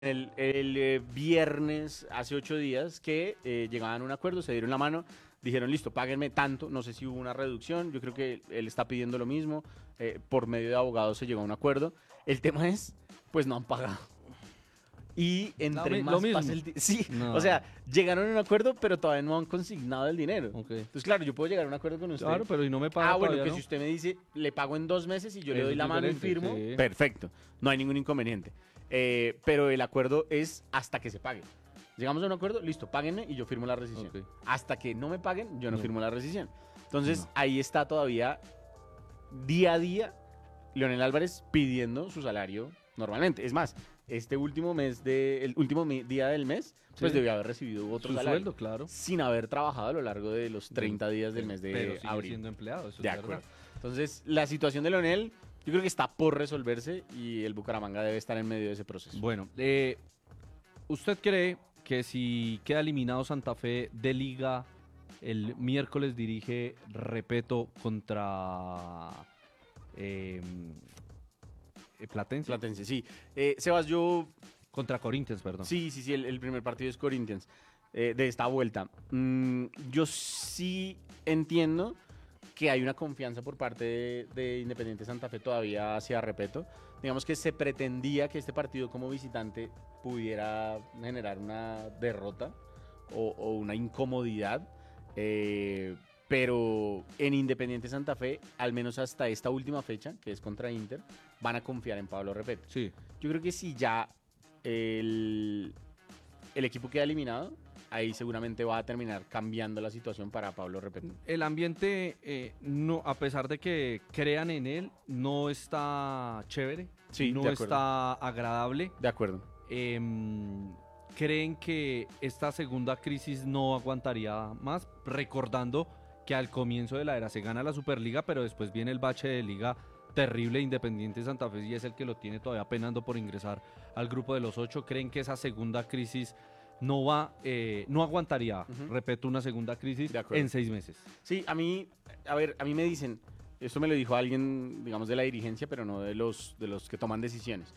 el viernes, hace 8 días, que llegaban a un acuerdo, se dieron la mano, dijeron, listo, páguenme tanto, no sé si hubo una reducción, yo creo que él está pidiendo lo mismo, por medio de abogados se llegó a un acuerdo. El tema es, pues no han pagado. Y entre Lo más mismo. pasa el sí, No. o sea, llegaron a un acuerdo, pero todavía no han consignado el dinero. Ok. Entonces, claro, yo puedo llegar a un acuerdo con usted. Claro, pero y no me paga Bueno, todavía, que ¿no? si usted me dice, le pago en 2 meses y yo le Eso doy es la mano y diferente, firmo, sí. perfecto, no hay ningún inconveniente. Pero el acuerdo es hasta que se pague. Llegamos a un acuerdo, listo, páguenme y yo firmo la rescisión. Ok. Hasta que no me paguen, yo no, No. firmo la rescisión. Entonces, No. ahí está todavía, día a día, Leonel Álvarez pidiendo su salario normalmente. Es más, este último mes, el último día del mes, pues Sí. debió haber recibido otro Su salario. sueldo, claro. Sin haber trabajado a lo largo de los 30 días del mes de Pero sigue abril. siendo empleado, eso De es acuerdo. verdad. Entonces, la situación de Leonel, yo creo que está por resolverse y el Bucaramanga debe estar en medio de ese proceso. Bueno, ¿usted cree que si queda eliminado Santa Fe de Liga, el miércoles dirige Repeto contra Platense? Platense, sí. Sebas, yo Contra Corinthians, perdón. sí, el primer partido es Corinthians de esta vuelta. Yo sí entiendo que hay una confianza por parte de Independiente Santa Fe todavía hacia Repeto. Digamos que se pretendía que este partido como visitante pudiera generar una derrota o una incomodidad. Pero en Independiente Santa Fe, al menos hasta esta última fecha, que es contra Inter, van a confiar en Pablo Repeto. Sí. Yo creo que si ya el equipo queda eliminado, ahí seguramente va a terminar cambiando la situación para Pablo Repeto. El ambiente, no, a pesar de que crean en él, no está chévere, Sí, no de acuerdo. está agradable. De acuerdo. Creen que esta segunda crisis no aguantaría más, recordando que al comienzo de la era se gana la Superliga, pero después viene el bache de liga terrible de Independiente Santa Fe y es el que lo tiene todavía penando por ingresar al grupo de los 8. ¿Creen que esa segunda crisis no aguantaría, repito, una segunda crisis De acuerdo. en 6 meses? Sí, a mí me dicen, esto me lo dijo alguien, digamos, de la dirigencia, pero no de los que toman decisiones.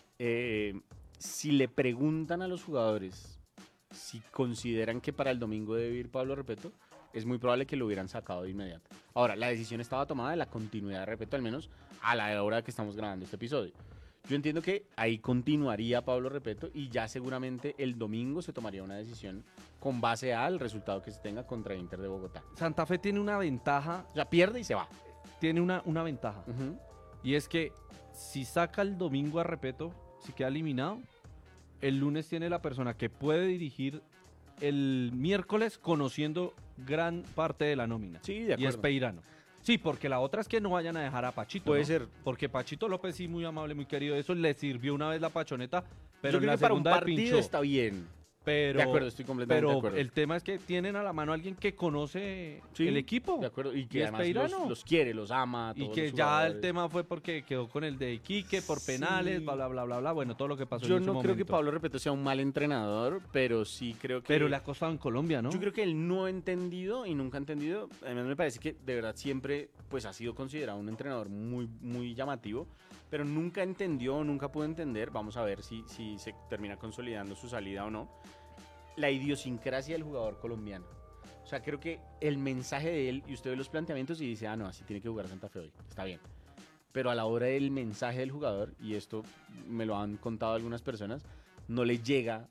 Si le preguntan a los jugadores si consideran que para el domingo debe ir Pablo Repeto, es muy probable que lo hubieran sacado de inmediato. Ahora, la decisión estaba tomada de la continuidad de Repeto, al menos a la hora que estamos grabando este episodio. Yo entiendo que ahí continuaría Pablo Repeto y ya seguramente el domingo se tomaría una decisión con base al resultado que se tenga contra Inter de Bogotá. Santa Fe tiene una ventaja, O sea, pierde y se va. tiene una ventaja. Y es que si saca el domingo a Repeto, si queda eliminado, el lunes tiene la persona que puede dirigir el miércoles conociendo gran parte de la nómina. Sí, de Y acuerdo. es Peirano. Sí, porque la otra es que no vayan a dejar a Pachito. Puede ¿no? ser. Porque Pachito López sí, muy amable, muy querido. Eso le sirvió una vez la pachoneta, pero Yo en creo la que para un segunda de partido pinchó. está bien. Pero, De acuerdo, estoy completamente de acuerdo. el tema es que tienen a la mano a alguien que conoce Sí, el equipo. De acuerdo. Y Y que es además Peirano. los quiere, los ama. Y todos que los ya el jugadores. tema fue porque quedó con el de Iquique por Sí. penales, bla, bla, bla, bla, bla. Bueno, todo lo que pasó Yo en su no creo que momento. Pablo Repeto sea un mal entrenador, pero sí creo que... Pero le ha costado en Colombia, ¿no? Yo creo que él no ha entendido y nunca ha entendido. A mí me parece que de verdad siempre pues ha sido considerado un entrenador muy, muy llamativo, pero nunca entendió, nunca pudo entender. Vamos a ver si se termina consolidando su salida o no. La idiosincrasia del jugador colombiano. O sea, creo que el mensaje de él, y usted ve los planteamientos y dice, no, así tiene que jugar Santa Fe hoy. Está bien. Pero a la hora del mensaje del jugador, y esto me lo han contado algunas personas, no le llega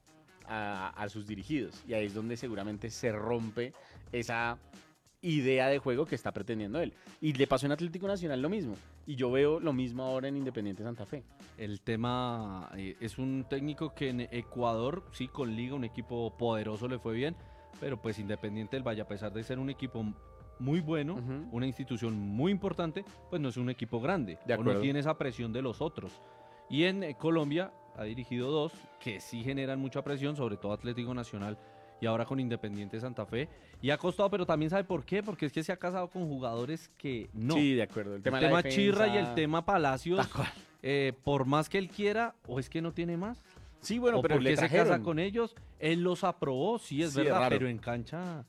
a sus dirigidos. Y ahí es donde seguramente se rompe esa idea de juego que está pretendiendo él. Y le pasó en Atlético Nacional lo mismo. Y yo veo lo mismo ahora en Independiente Santa Fe. El tema es un técnico que en Ecuador, sí, con Liga, un equipo poderoso le fue bien, pero pues Independiente del Valle, a pesar de ser un equipo muy bueno, una institución muy importante, pues no es un equipo grande, De o no acuerdo. tiene esa presión de los otros. Y en Colombia ha dirigido dos que sí generan mucha presión, sobre todo Atlético Nacional y ahora con Independiente Santa Fe. Y ha costado, pero también sabe por qué, porque es que se ha casado con jugadores que no. Sí, de acuerdo. El El tema, tema, de la defensa, Chirra y el tema Palacios, tal cual. por más que él quiera, o es que no tiene más. Sí, bueno, o pero porque le se trajeron. casa con ellos, él los aprobó, sí es Sí, es verdad, raro. pero en cancha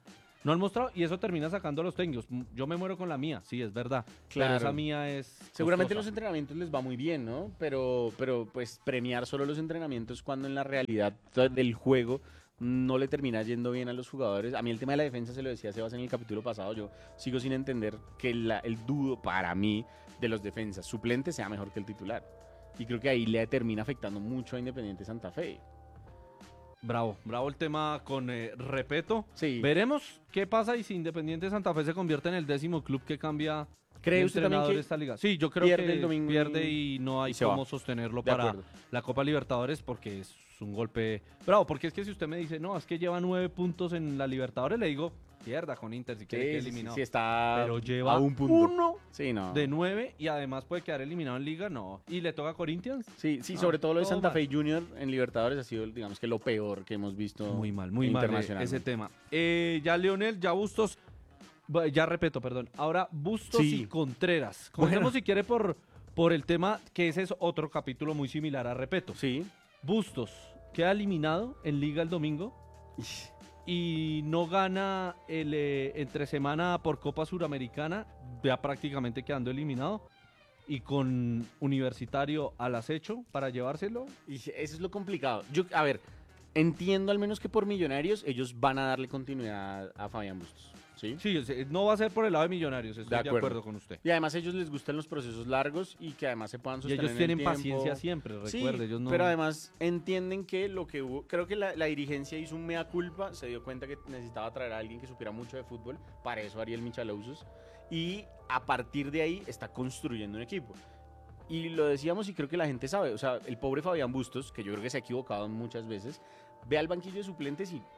No han mostrado y eso termina sacando a los técnicos. Yo me muero con la mía, sí, es verdad. Claro. Pero esa mía es Seguramente en costosa. los entrenamientos les va muy bien, ¿no? Pero pues premiar solo los entrenamientos cuando en la realidad del juego no le termina yendo bien a los jugadores. A mí el tema de la defensa, se lo decía Sebas en el capítulo pasado, yo sigo sin entender que el dudo para mí de los defensas suplentes sea mejor que el titular. Y creo que ahí le termina afectando mucho a Independiente Santa Fe. Bravo, bravo el tema con Repeto. Sí. Veremos qué pasa y si Independiente Santa Fe se convierte en el 10º club que cambia ¿Cree de usted también entrenador que esta liga. Sí, yo creo pierde que el domingo pierde y no hay y se va? cómo sostenerlo De para acuerdo. la Copa Libertadores porque es un golpe bravo. Porque es que si usted me dice, no, es que lleva 9 puntos en la Libertadores, le digo, pierda con Inter si quiere que eliminado. Sí, está Pero lleva a un punto. 1 Sí, no. de 9 y además puede quedar eliminado en Liga, no. Y le toca a Corinthians. Sí, No, sobre todo lo de todo Santa mal. Fe Junior en Libertadores ha sido, digamos que lo peor que hemos visto. Muy mal internacionalmente. ese tema. Ya Leonel, ya Bustos, ya Repeto, perdón. Ahora Bustos Sí. y Contreras. Bueno. Comentemos si quiere por el tema, que ese es otro capítulo muy similar a Repeto. Sí. Bustos queda eliminado en Liga el domingo y no gana el entre semana por Copa Suramericana, ya prácticamente quedando eliminado. Y con Universitario al acecho para llevárselo. Y eso es lo complicado. A ver, entiendo al menos que por Millonarios ellos van a darle continuidad a Fabián Bustos. ¿Sí? Sí, no va a ser por el lado de Millonarios, estoy de acuerdo. acuerdo con usted. Y además a ellos les gustan los procesos largos y que además se puedan Y sostener ellos en el tienen tiempo. paciencia siempre, Sí, recuerde. Ellos no... pero además entienden que lo que hubo, creo que la dirigencia hizo un mea culpa, se dio cuenta que necesitaba traer a alguien que supiera mucho de fútbol, para eso Ariel Michalousos, y a partir de ahí está construyendo un equipo. Y lo decíamos y creo que la gente sabe, o sea, el pobre Fabián Bustos, que yo creo que se ha equivocado muchas veces, ve al banquillo de suplentes y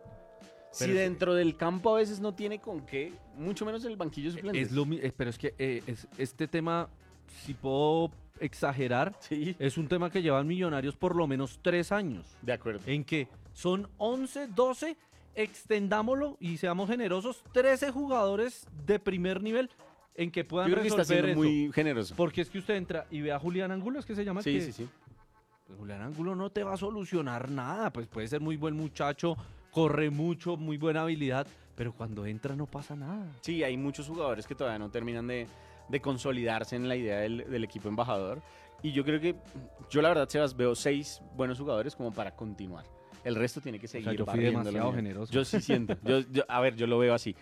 si Pero es- dentro del campo a veces no tiene con qué, mucho menos en el banquillo de suplentes. pero es que este tema, si puedo exagerar, Sí, es un tema que llevan Millonarios por lo menos 3 años. de acuerdo. En que son 11, 12, extendámoslo y seamos generosos, 13 jugadores de primer nivel en que puedan Yo creo que está resolver siendo eso. muy generoso. Porque es que usted entra y ve a Julián Angulo, es que se llama. Sí, que sí, sí. pues Julián Angulo no te va a solucionar nada, pues puede ser muy buen muchacho, corre mucho, muy buena habilidad, pero cuando entra no pasa nada. Sí, hay muchos jugadores que todavía no terminan de consolidarse en la idea del equipo embajador. Y yo creo que, yo la verdad, Sebas, veo 6 buenos jugadores como para continuar. El resto tiene que seguir. yo fui barriendo la demasiado liga. generoso. Yo sí siento. A ver, yo lo veo así.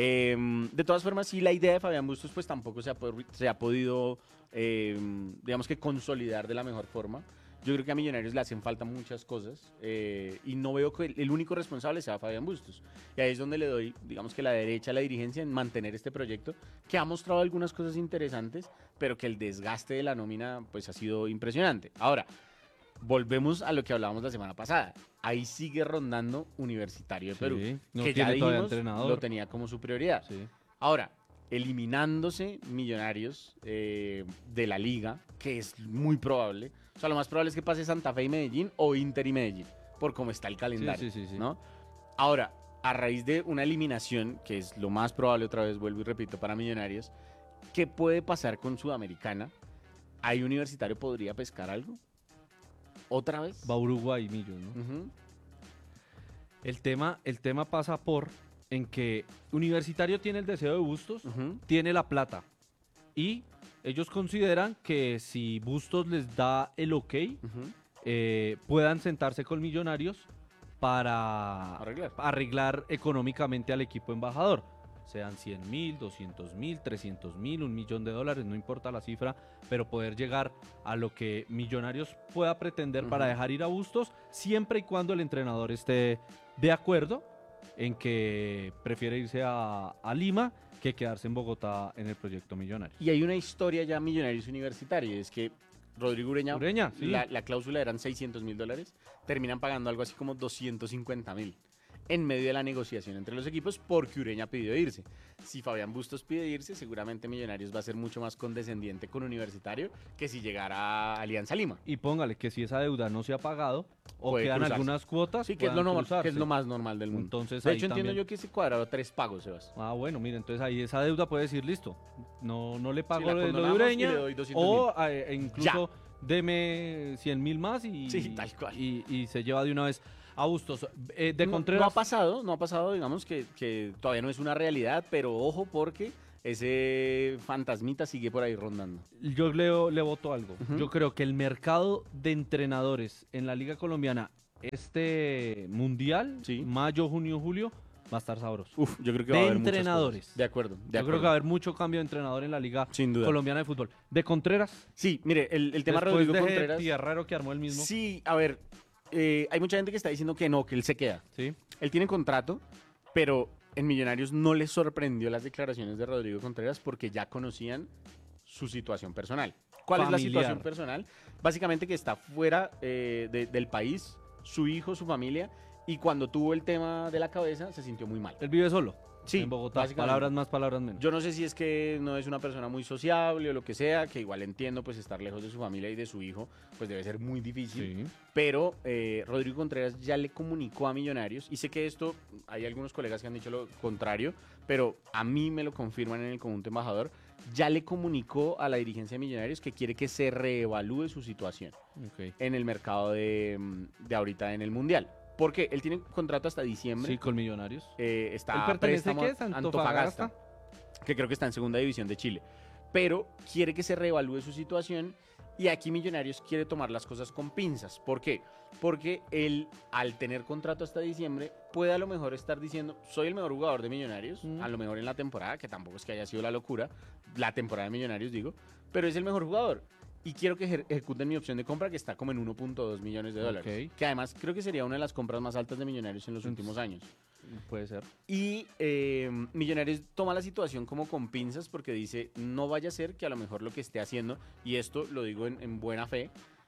De todas formas, sí, la idea de Fabián Bustos pues tampoco se ha podido, digamos que consolidar de la mejor forma. Yo creo que a Millonarios le hacen falta muchas cosas y no veo que el único responsable sea Fabián Bustos. Y ahí es donde le doy, digamos que la derecha a la dirigencia en mantener este proyecto, que ha mostrado algunas cosas interesantes, pero que el desgaste de la nómina pues ha sido impresionante. Ahora, volvemos a lo que hablábamos la semana pasada. Ahí sigue rondando Universitario de Perú, Sí, no que ya tiene todavía dijimos entrenador. lo tenía como su prioridad. Sí. Ahora, eliminándose Millonarios de la liga, que es muy probable. O sea, lo más probable es que pase Santa Fe y Medellín o Inter y Medellín, por cómo está el calendario. Sí. ¿No? Ahora, a raíz de una eliminación, que es lo más probable, otra vez vuelvo y repito, para Millonarios, ¿qué puede pasar con Sudamericana? ¿Hay Universitario podría pescar algo? ¿Otra vez? Va Uruguay, Millos, ¿no? Ujú. El tema pasa por en que Universitario tiene el deseo de Bustos, Ujú. tiene la plata y ellos consideran que si Bustos les da el ok, Ujú. puedan sentarse con Millonarios para Arreglar. arreglar económicamente al equipo embajador. Sean 100.000, 200.000, 300.000, $1.000.000, no importa la cifra, pero poder llegar a lo que Millonarios pueda pretender para Ujú. dejar ir a Bustos, siempre y cuando el entrenador esté de acuerdo en que prefiere irse a Lima que quedarse en Bogotá en el proyecto Millonarios. Y hay una historia ya Millonarios Universitario, y es que Rodrigo Ureña, Ureña, sí. la cláusula eran $600.000, terminan pagando algo así como $250.000 en medio de la negociación entre los equipos porque Ureña pidió irse. Si Fabián Bustos pide irse, seguramente Millonarios va a ser mucho más condescendiente con Universitario que si llegara a Alianza Lima. Y póngale que si esa deuda no se ha pagado o Puede quedan cruzarse. algunas cuotas, Sí, que es, puedan que es cruzarse. lo más normal del mundo. Entonces, de ahí hecho, entiendo también- yo que se cuadraron 3 pagos, Sebas. Ah, bueno, mire, entonces ahí esa deuda puede decir, listo, no le pago la lo de condonamos y Ureña, le doy 200.000. o incluso deme 100.000 más y, Sí, tal cual. y se lleva de una vez a Bustos. De No Contreras, ha pasado, digamos que todavía no es una realidad, pero ojo porque ese fantasmita sigue por ahí rondando. yo le voto algo. Ujú. Yo creo que el mercado de entrenadores en la Liga Colombiana, este mundial, Sí. mayo, junio, julio, va a estar sabroso. Uf, yo creo que De va a haber muchas entrenadores. cosas. De acuerdo, de Yo creo acuerdo. que va a haber mucho cambio de entrenador en la Liga Sin duda. Colombiana de Fútbol. De Contreras, Sí, mire, el tema después Rodrigo de Contreras. Tierrero que armó el mismo. Sí, a ver, hay mucha gente que está diciendo que no, que él se queda. Sí. Él tiene contrato, pero en Millonarios no les sorprendió las declaraciones de Rodrigo Contreras porque ya conocían su situación personal. ¿Cuál es la Familiar. situación personal? Básicamente que está fuera del país, su hijo, su familia, y cuando tuvo el tema de la cabeza se sintió muy mal. Él vive solo. Sí, En Bogotá. básicamente. Palabras más, palabras menos. Yo no sé si es que no es una persona muy sociable o lo que sea, que igual entiendo, pues estar lejos de su familia y de su hijo, pues debe ser muy difícil. Sí. Pero Rodrigo Contreras ya le comunicó a Millonarios, y sé que esto, hay algunos colegas que han dicho lo contrario, pero a mí me lo confirman en el conjunto embajador, ya le comunicó a la dirigencia de Millonarios que quiere que se reevalúe su situación Ok. en el mercado de ahorita en el Mundial. Porque él tiene contrato hasta diciembre. Sí, con Millonarios. Está ¿Él a pertenece préstamo qué es? a ¿Antofagasta? que creo que está en segunda división de Chile. Pero quiere que se reevalúe su situación, y aquí Millonarios quiere tomar las cosas con pinzas. ¿Por qué? Porque él, al tener contrato hasta diciembre, puede a lo mejor estar diciendo, soy el mejor jugador de Millonarios, a lo mejor en la temporada, que tampoco es que haya sido la locura, la temporada de Millonarios digo, pero es el mejor jugador. Y quiero que ejecuten mi opción de compra, que está como en 1.2 millones de dólares. Ok. Que además creo que sería una de las compras más altas de Millonarios en los últimos años. Puede ser. Y Millonarios toma la situación como con pinzas porque dice, no vaya a ser que a lo mejor lo que esté haciendo, y esto lo digo en buena fe,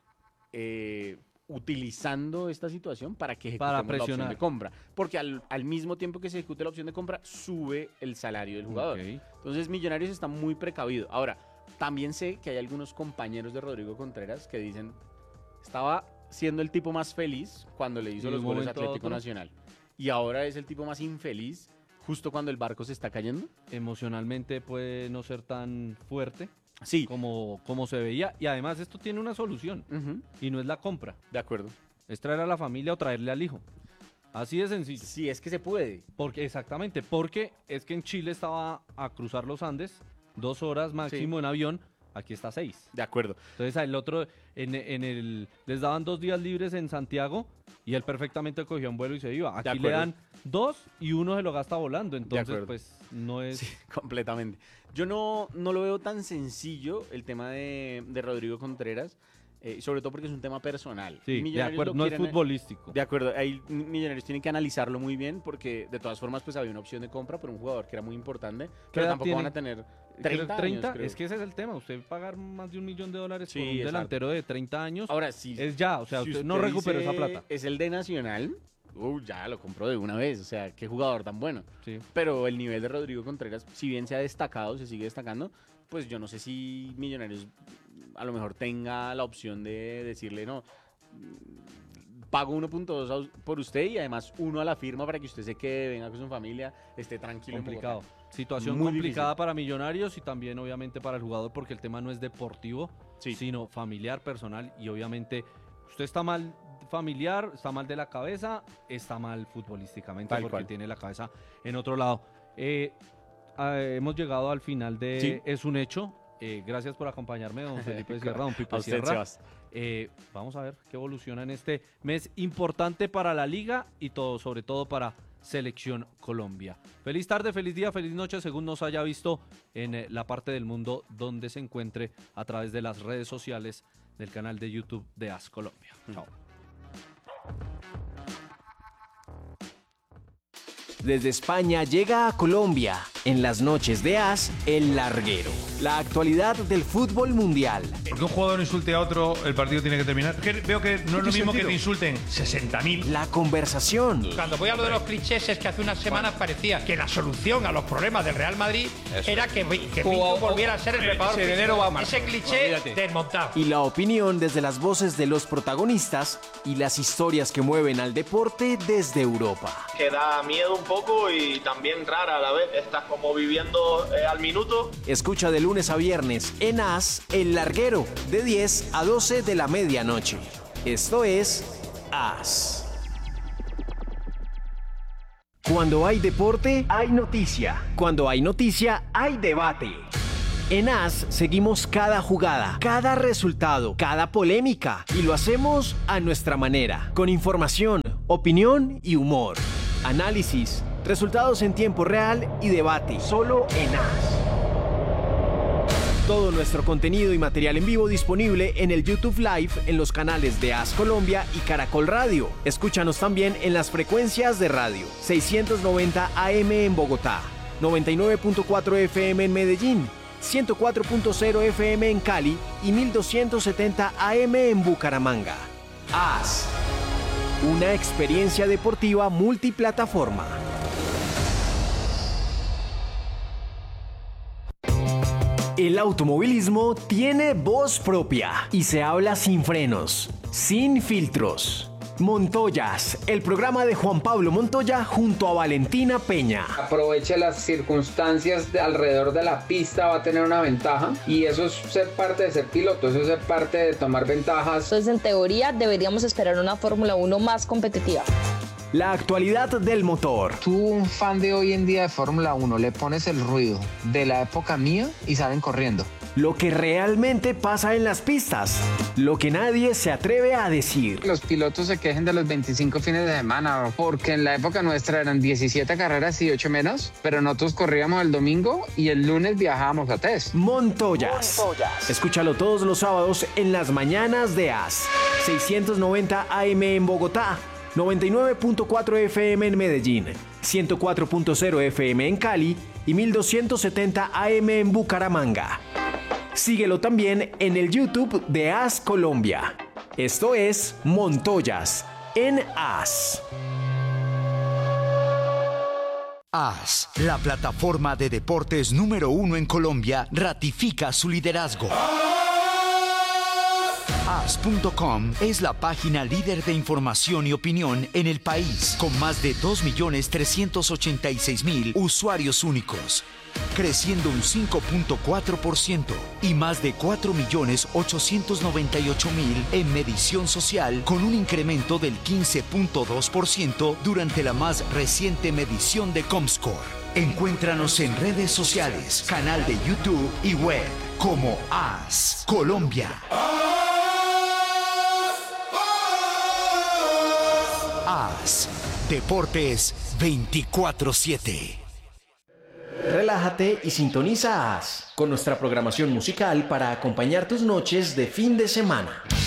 utilizando esta situación para que ejecutemos la opción presionar. de compra. Porque al mismo tiempo que se ejecute la opción de compra, sube el salario del jugador. Ok. Entonces Millonarios está muy precavido. Ahora, también sé que hay algunos compañeros de Rodrigo Contreras que dicen, estaba siendo el tipo más feliz cuando le hizo Y de los un goles a momento a Atlético otro. Nacional. Y ahora es el tipo más infeliz justo cuando el barco se está cayendo. Emocionalmente puede no ser tan fuerte Sí. como se veía. Y además esto tiene una solución. Ujú, Y no es la compra. de acuerdo. Es traer a la familia o traerle al hijo. Así de sencillo. Sí, es que se puede. Exactamente, porque es que en Chile estaba a cruzar los Andes, 2 horas máximo en avión, aquí está 6. De acuerdo. Entonces al otro, les daban 2 días libres en Santiago y él perfectamente cogió un vuelo y se iba. Aquí le acuerdo. dan 2 y uno se lo gasta volando, entonces acuerdo. pues no es... Sí, completamente. Yo no lo veo tan sencillo el tema de Rodrigo Contreras, sobre todo porque es un tema personal. Sí, de Millonarios acuerdo, lo no es quieren- futbolístico. De acuerdo, ahí Millonarios tienen que analizarlo muy bien porque de todas formas pues había una opción de compra por un jugador que era muy importante, pero edad tampoco tiene? van a tener Creo 30 que años, creo. es que ese es el tema, usted pagar más de $1 millón Sí, por un es delantero de 30 años Ahora sí. es ya, o sea, si usted no recuperó dice, esa plata. Es el de Nacional, ya lo compró de una vez, o sea, qué jugador tan bueno. Sí. Pero el nivel de Rodrigo Contreras, si bien se ha destacado, se sigue destacando, pues yo no sé si Millonarios a lo mejor tenga la opción de decirle, no, pago 1.2 por usted y además 1 a la firma para que usted se quede, venga con su familia, esté tranquilo en Complicado. Bogotá. Situación Muy complicada difícil. para Millonarios y también obviamente para el jugador porque el tema no es deportivo, Sí. sino familiar, personal y obviamente usted está mal familiar, está mal de la cabeza, está mal futbolísticamente Tal porque cual. tiene la cabeza en otro lado. Hemos llegado al final de Sí. Es un hecho. Gracias por acompañarme, don Felipe Sierra, don Pipe A usted, Sierra. Sebas. Vamos a ver qué evoluciona en este mes importante para la liga y todo, sobre todo para Selección Colombia. Feliz tarde, feliz día, feliz noche, según nos haya visto en la parte del mundo donde se encuentre a través de las redes sociales del canal de YouTube de AS Colombia. Chao. Desde España llega a Colombia, en las noches de AS, El Larguero. La actualidad del fútbol mundial. Porque un jugador insulte a otro, el partido tiene que terminar. Que veo que no es lo mismo que te insulten 60.000. La conversación. Cuando voy a lo de los clichés es que hace unas semanas parecía que la solución a los problemas del Real Madrid era que Pinto volviera a ser el preparador físico. Ese cliché desmontado. Y la opinión desde las voces de los protagonistas y las historias que mueven al deporte desde Europa. Que da miedo un poco y también rara a la vez estas como viviendo al minuto. Escucha de lunes a viernes en AS, El Larguero, de 10 a 12 de la medianoche. Esto es AS. Cuando hay deporte, hay noticia. Cuando hay noticia, hay debate. En AS seguimos cada jugada, cada resultado, cada polémica y lo hacemos a nuestra manera, con información, opinión y humor. Análisis, resultados en tiempo real y debate, solo en AS. Todo nuestro contenido y material en vivo disponible en el YouTube Live en los canales de AS Colombia y Caracol Radio. Escúchanos también en las frecuencias de radio 690 AM en Bogotá, 99.4 FM en Medellín, 104.0 FM en Cali y 1270 AM en Bucaramanga. AS, una experiencia deportiva multiplataforma. El automovilismo tiene voz propia y se habla sin frenos, sin filtros. Montoyas, el programa de Juan Pablo Montoya junto a Valentina Peña. Aproveche las circunstancias de alrededor de la pista, va a tener una ventaja y eso es ser parte de ser piloto, eso es ser parte de tomar ventajas. Entonces, en teoría, deberíamos esperar una Fórmula 1 más competitiva. La actualidad del motor. Tú, un fan de hoy en día de Fórmula 1, le pones el ruido de la época mía y salen corriendo. Lo que realmente pasa en las pistas. Lo que nadie se atreve a decir. Los pilotos se quejen de los 25 fines de semana, porque en la época nuestra eran 17 carreras y 8 menos, pero nosotros corríamos el domingo y el lunes viajábamos a test. Montoyas. Escúchalo todos los sábados en las mañanas de AS. 690 AM en Bogotá, 99.4 FM en Medellín, 104.0 FM en Cali y 1270 AM en Bucaramanga. Síguelo también en el YouTube de AS Colombia. Esto es Montoyas en AS. AS, la plataforma de deportes número 1 en Colombia, ratifica su liderazgo. AS.com es la página líder de información y opinión en el país, con más de 2.386.000 usuarios únicos, creciendo un 5.4% y más de 4.898.000 en medición social, con un incremento del 15.2% durante la más reciente medición de Comscore. Encuéntranos en redes sociales, canal de YouTube y web como AS Colombia. AS, Deportes 24/7. Relájate y sintoniza AS con nuestra programación musical para acompañar tus noches de fin de semana.